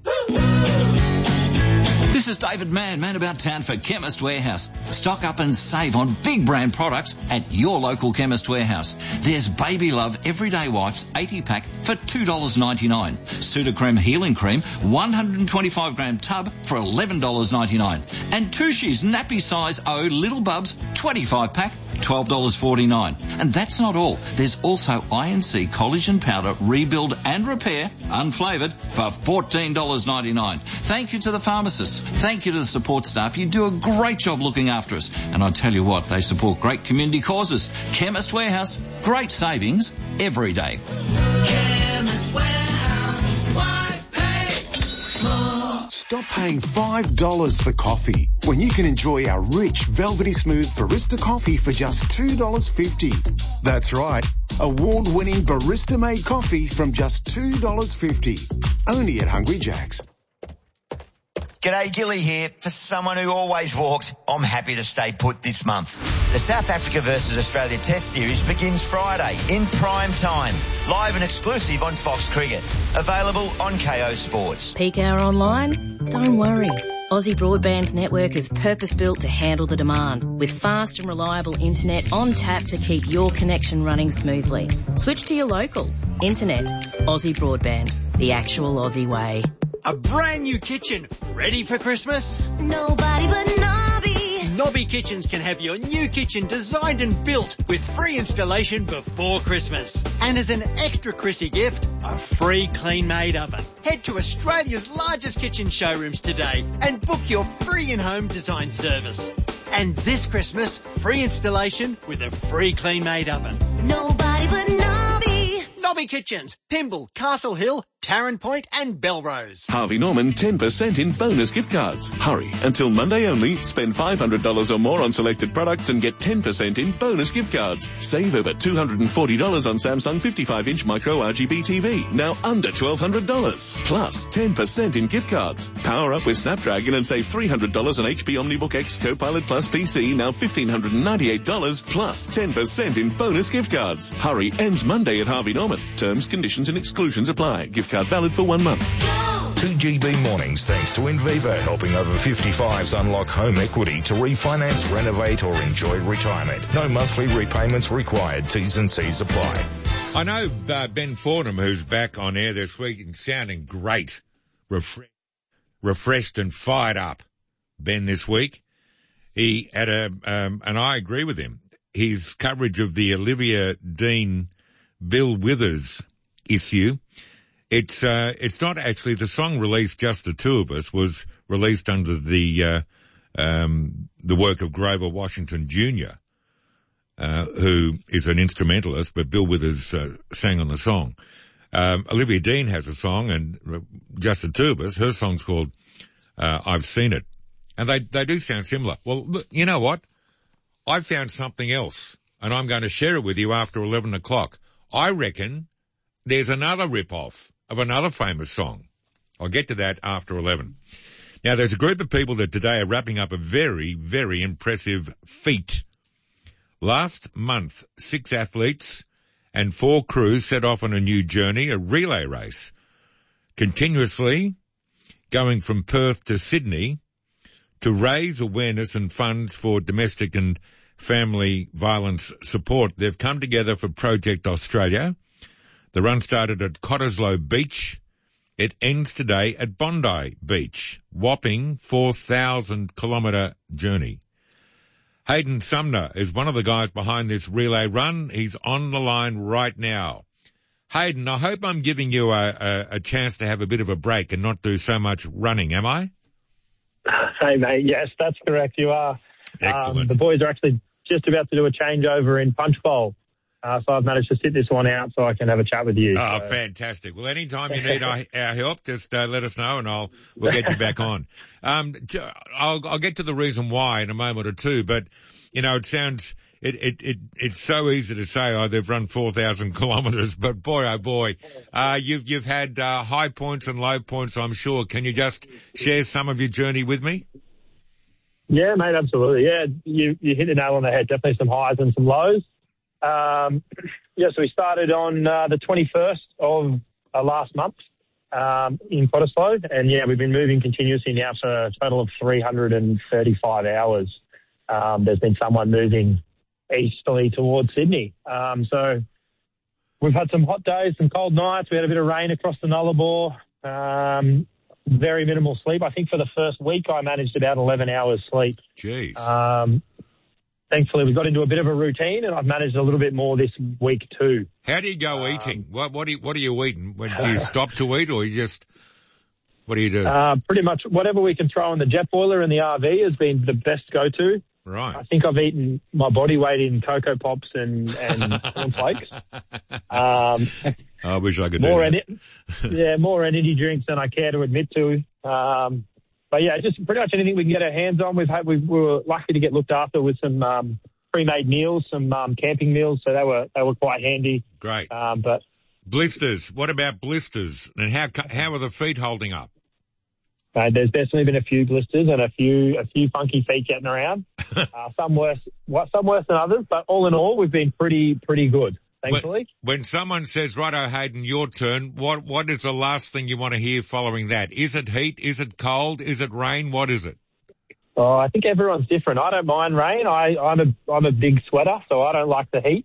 This is David Mann, man about town for Chemist Warehouse. Stock up and save on big brand products at your local Chemist Warehouse. There's Baby Love Everyday Wipes eighty pack for two dollars ninety-nine. Sudocrem Healing Cream one hundred twenty-five gram tub for eleven dollars ninety-nine. And Tushy's Nappy Size O Little Bubs twenty-five pack, twelve dollars forty-nine. And that's not all. There's also I N C Collagen Powder Rebuild and Repair, unflavoured, for fourteen dollars ninety-nine. Thank you to the pharmacists. Thank you to the support staff. You do a great job looking after us. And I tell you what, they support great community causes. Chemist Warehouse, great savings every day. Chemist Warehouse, why pay more? Stop paying five dollars for coffee when you can enjoy our rich, velvety smooth barista coffee for just two dollars fifty. That's right, award-winning barista-made coffee from just two dollars fifty. Only at Hungry Jack's. G'day, Gilly here. For someone who always walks, I'm happy to stay put this month. The South Africa versus Australia Test Series begins Friday in prime time. Live and exclusive on Fox Cricket. Available on K O Sports. Peak hour online? Don't worry. Aussie Broadband's network is purpose-built to handle the demand, with fast and reliable internet on tap to keep your connection running smoothly. Switch to your local. Internet. Aussie Broadband. The actual Aussie way. A brand new kitchen, ready for Christmas? Nobody but Nobby. Nobby Kitchens can have your new kitchen designed and built with free installation before Christmas. And as an extra Chrissy gift, a free clean-made oven. Head to Australia's largest kitchen showrooms today and book your free in-home design service. And this Christmas, free installation with a free clean-made oven. Nobody but Nobby. Nobby Kitchens, Pymble, Castle Hill, Tarrant Point and Belrose. Harvey Norman ten percent in bonus gift cards. Hurry, until Monday only. Spend five hundred dollars or more on selected products and get ten percent in bonus gift cards. Save over two hundred forty dollars on Samsung fifty-five inch micro R G B T V, now under twelve hundred dollars. Plus ten percent in gift cards. Power up with Snapdragon and save three hundred dollars on H P OmniBook X Copilot Plus P C, now one thousand five hundred ninety-eight dollars, plus ten percent in bonus gift cards. Hurry, ends Monday at Harvey Norman. Terms, conditions and exclusions apply. Gift card valid for one month. two G B mornings thanks to Inviva, helping over fifty-fives unlock home equity to refinance, renovate or enjoy retirement. No monthly repayments required. T's and C's apply. I know uh, Ben Fordham, who's back on air this week and sounding great, refre- refreshed and fired up, Ben, this week. He had a, um, and I agree with him, his coverage of the Olivia Dean Bill Withers issue. It's, uh, it's not actually, the song released Just the Two of Us was released under the, uh, um, the work of Grover Washington Junior, uh, who is an instrumentalist, but Bill Withers, uh, sang on the song. Um, Olivia Dean has a song and uh, Just the Two of Us, her song's called, uh, I've Seen It. And they, they do sound similar. Well, look, you know what? I found something else and I'm going to share it with you after eleven o'clock. I reckon there's another rip-off of another famous song. I'll get to that after eleven. Now, there's a group of people that today are wrapping up a very, very impressive feat. Last month, six athletes and four crews set off on a new journey, a relay race, continuously going from Perth to Sydney to raise awareness and funds for domestic and family violence support. They've come together for Project Australia. The run started at Cottesloe Beach. It ends today at Bondi Beach. Whopping four thousand kilometre journey. Hayden Sumner is one of the guys behind this relay run. He's on the line right now. Hayden, I hope I'm giving you a, a, a chance to have a bit of a break and not do so much running, am I? Hey, mate, yes, that's correct. You are. Excellent. Um, the boys are actually just about to do a changeover in Punch Bowl. Uh, so I've managed to sit this one out so I can have a chat with you. Oh, so. Fantastic. Well, anytime you need our, our help, just uh, let us know and I'll we'll get you back on. Um, I'll, I'll get to the reason why in a moment or two, but, you know, it sounds, it, it, it it's so easy to say, oh, they've run four thousand kilometres, but boy, oh boy, uh, you've, you've had uh, high points and low points, I'm sure. Can you just share some of your journey with me? Yeah, mate, absolutely. Yeah, you, you hit the nail on the head. Definitely some highs and some lows. Um, yeah, so we started on uh, the twenty-first of uh, last month um, in Cottesloe, and yeah, we've been moving continuously now for a total of three hundred thirty-five hours. Um, there's been someone moving easterly towards Sydney. Um, so we've had some hot days, some cold nights. We had a bit of rain across the Nullarbor. Um, very minimal sleep. I think for the first week I managed about eleven hours sleep. Jeez. Um, Thankfully, we got into a bit of a routine, and I've managed a little bit more this week too. How do you go um, eating? What what do you, what are you eating? When do you stop to eat, or you just what do you do? Uh, pretty much whatever we can throw in the jet boiler and the R V has been the best go-to. Right. I think I've eaten my body weight in Cocoa Pops and and cornflakes. Um, I wish I could more do that. En- yeah, more energy drinks than I care to admit to. Um, But yeah, just pretty much anything we can get our hands on. We've had, we, we were lucky to get looked after with some um, pre-made meals, some um, camping meals, so they were they were quite handy. Great. Um, but blisters. What about blisters? And how how are the feet holding up? Uh, there's definitely been a few blisters and a few a few funky feet getting around. uh, some worse, what some worse than others, but all in all, we've been pretty pretty good. Thankfully. When, when someone says, "Righto, Hayden, your turn," what what is the last thing you want to hear following that? Is it heat? Is it cold? Is it rain? What is it? Oh, I think everyone's different. I don't mind rain. I, I'm a I'm a big sweater, so I don't like the heat.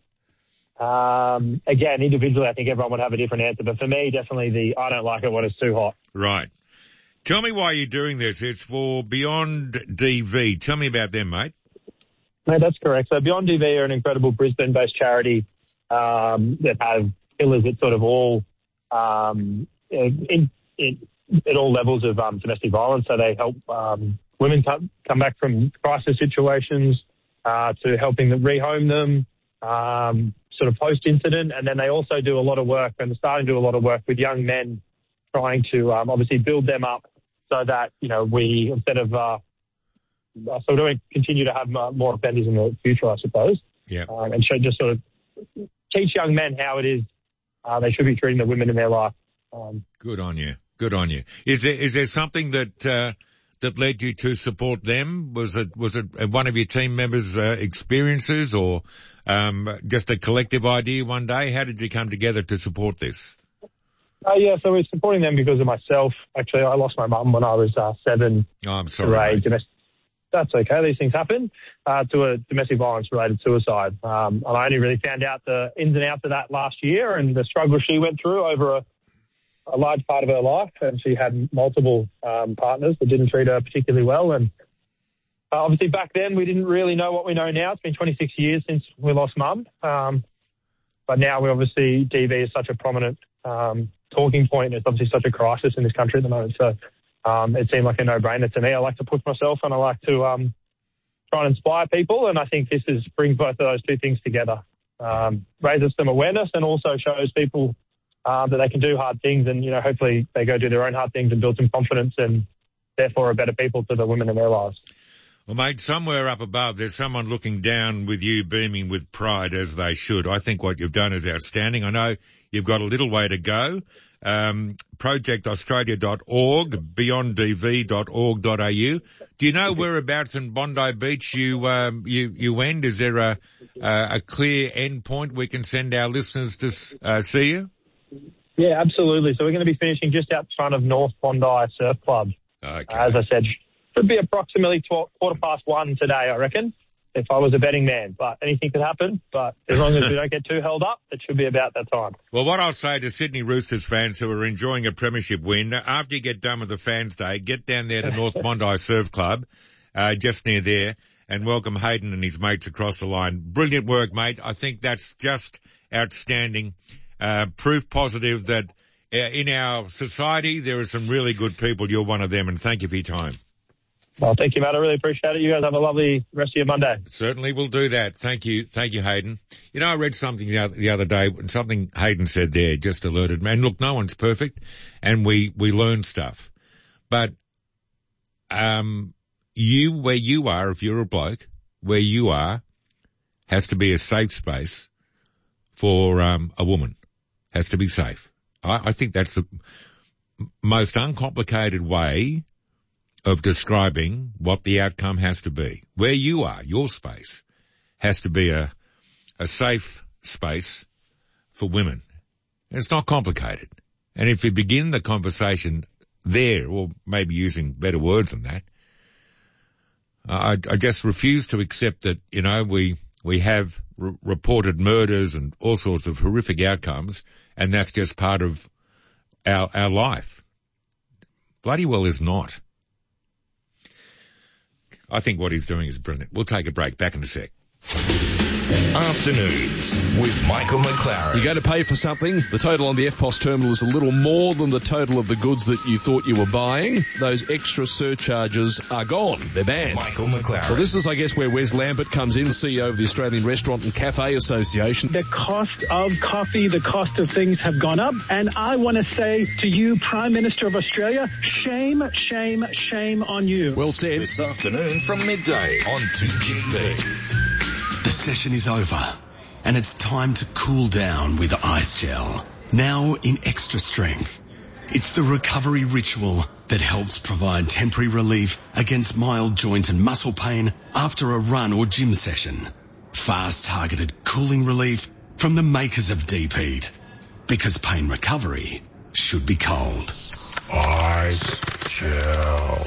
Um, again, individually, I think everyone would have a different answer, but for me, definitely the I don't like it when it's too hot. Right. Tell me why you're doing this. It's for Beyond D V. Tell me about them, mate. No, that's correct. So Beyond D V are an incredible Brisbane-based charity um, that have pillars at sort of all um, in, in at all levels of um, domestic violence. So they help um, women come, come back from crisis situations uh, to helping them rehome them, um, sort of post-incident, and then they also do a lot of work and starting to do a lot of work with young men, trying to um, obviously build them up so that you know we instead of uh, so we don't continue to have more offenders in the future, I suppose. Yeah. Um, and so just sort of teach young men how it is uh, they should be treating the women in their life. Um, Good on you. Good on you. Is there is there something that uh, that led you to support them? Was it was it one of your team members' uh, experiences, or um, just a collective idea one day? How did you come together to support this? Uh, yeah, so we're supporting them because of myself. Actually, I lost my mum when I was uh, seven. Oh, I'm sorry. Domestic- That's okay. These things happen uh, to a domestic violence-related suicide. Um, and I only really found out the ins and outs of that last year and the struggle she went through over a, a large part of her life. And she had multiple um, partners that didn't treat her particularly well. And uh, obviously back then we didn't really know what we know now. It's been twenty-six years since we lost mum. Um, but now we obviously, D V is such a prominent um, talking point. It's obviously such a crisis in this country at the moment. So Um, it seemed like a no-brainer to me. I like to push myself and I like to um, try and inspire people, and I think this is brings both of those two things together. Um, raises some awareness and also shows people uh, that they can do hard things, and you know hopefully they go do their own hard things and build some confidence and therefore are better people to the women in their lives. Well, mate, somewhere up above there's someone looking down with you, beaming with pride as they should. I think what you've done is outstanding. I know you've got a little way to go. Um, project australia dot org, beyond d v dot org dot a u. Do you know whereabouts in Bondi Beach you um, you you end? Is there a a, a clear end point we can send our listeners to uh, see you? Yeah, absolutely. So we're going to be finishing just out front of North Bondi Surf Club. Okay. Uh, as I said, should be approximately twelve, quarter past one today, I reckon, if I was a betting man. But anything could happen. But as long as we don't get too held up, it should be about that time. Well, what I'll say to Sydney Roosters fans who are enjoying a premiership win, after you get done with the Fans Day, get down there to North Bondi Surf Club, uh, just near there, and welcome Hayden and his mates across the line. Brilliant work, mate. I think that's just outstanding. Uh, proof positive that uh, in our society there are some really good people. You're one of them, and thank you for your time. Well, thank you, Matt. I really appreciate it. You guys have a lovely rest of your Monday. Certainly will do that. Thank you. Thank you, Hayden. You know, I read something the other, the other day, and something Hayden said there just alerted me. And look, no one's perfect, and we, we learn stuff. But um, you, where you are, if you're a bloke, where you are, has to be a safe space for um, a woman. Has to be safe. I, I think that's the most uncomplicated way of describing what the outcome has to be. Where you are, your space, has to be a, a safe space for women. It's not complicated. And if we begin the conversation there, or maybe using better words than that, I, I just refuse to accept that, you know, we, we have r- reported murders and all sorts of horrific outcomes, and that's just part of our, our life. Bloody well is not. I think what he's doing is brilliant. We'll take a break. Back in a sec. Afternoons with Michael McLaren. You go to pay for something, the total on the F P O S terminal is a little more than the total of the goods that you thought you were buying. Those extra surcharges are gone. They're banned. Michael McLaren. Well, this is, I guess, where Wes Lambert comes in, C E O of the Australian Restaurant and Cafe Association. The cost of coffee, the cost of things have gone up. And I want to say to you, Prime Minister of Australia, shame, shame, shame on you. Well said. This afternoon from midday on two G B. The session is over, and it's time to cool down with Ice Gel. Now in extra strength. It's the recovery ritual that helps provide temporary relief against mild joint and muscle pain after a run or gym session. Fast targeted cooling relief from the makers of Deep Heat. Because pain recovery should be cold. Ice Gel.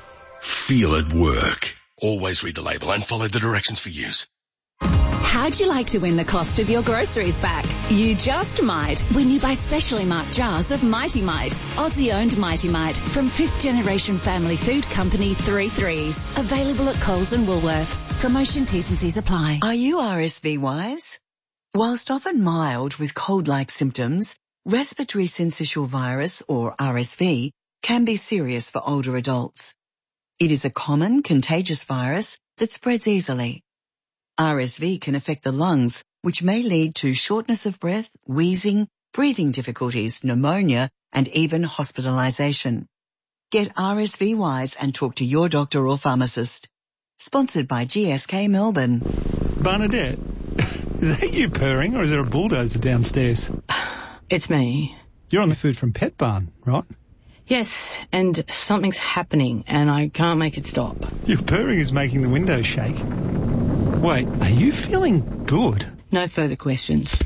Feel it work. Always read the label and follow the directions for use. How'd you like to win the cost of your groceries back? You just might when you buy specially marked jars of Mighty Mite, Aussie-owned Mighty Mite from fifth generation family food company Three Threes. Available at Coles and Woolworths. Promotion T's and C's apply. Are you R S V wise? Whilst often mild with cold-like symptoms, respiratory syncytial virus or R S V can be serious for older adults. It is a common contagious virus that spreads easily. R S V can affect the lungs, which may lead to shortness of breath, wheezing, breathing difficulties, pneumonia, and even hospitalization. Get R S V wise and talk to your doctor or pharmacist. Sponsored by G S K Melbourne. Bernadette, is that you purring or is there a bulldozer downstairs? It's me. You're on the food from Pet Barn, right? Yes, and something's happening and I can't make it stop. Your purring is making the windows shake. Wait, are you feeling good? No further questions.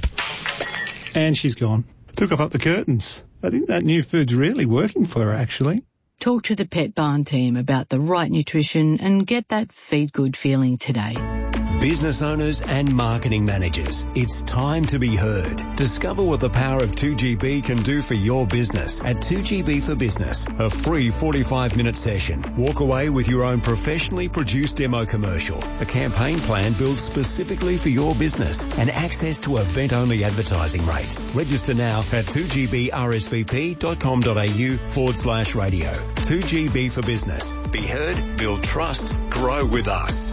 And she's gone. Took off up the curtains. I think that new food's really working for her, actually. Talk to the Pet Barn team about the right nutrition and get that feed good feeling today. Business owners and marketing managers, it's time to be heard. Discover what the power of two G B can do for your business at two G B for Business, a free forty-five minute session. Walk away with your own professionally produced demo commercial, a campaign plan built specifically for your business, and access to event-only advertising rates. Register now at two G B R S V P dot com dot A U forward slash radio. two G B for Business. Be heard, build trust, grow with us.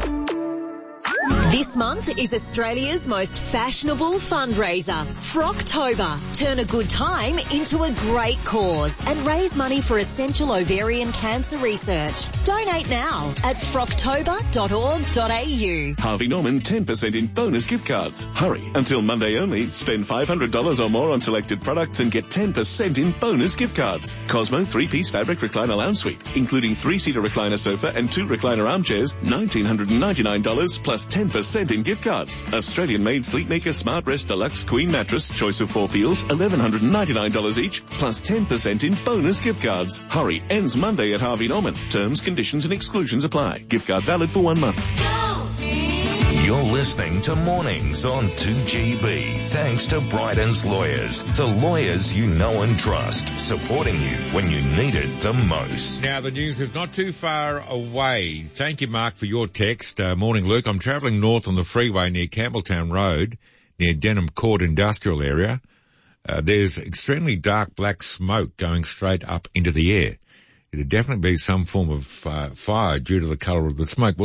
This month is Australia's most fashionable fundraiser, Frocktober. Turn a good time into a great cause and raise money for essential ovarian cancer research. Donate now at frocktober dot org dot A U. Harvey Norman ten percent in bonus gift cards. Hurry, until Monday only. Spend five hundred dollars or more on selected products and get ten percent in bonus gift cards. Cosmo three-piece fabric recliner lounge suite, including three-seater recliner sofa and two recliner armchairs, one thousand nine hundred ninety-nine dollars plus ten percent in gift cards. Australian-made Sleepmaker Smart Rest Deluxe Queen Mattress, choice of four feels, one thousand one hundred ninety-nine dollars each, plus ten percent in bonus gift cards. Hurry, ends Monday at Harvey Norman. Terms, conditions and exclusions apply. Gift card valid for one month. You're listening to Mornings on two G B. Thanks to Bryden's Lawyers, the lawyers you know and trust, supporting you when you need it the most. Now, the news is not too far away. Thank you, Mark, for your text. Uh, morning, Luke. I'm travelling north on the freeway near Campbelltown Road, near Denham Court Industrial Area. Uh, there's extremely dark black smoke going straight up into the air. It'd definitely be some form of uh, fire due to the colour of the smoke. Well,